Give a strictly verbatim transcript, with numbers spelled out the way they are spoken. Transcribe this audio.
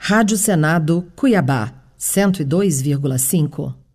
Rádio Senado, Cuiabá, cento e dois vírgula cinco.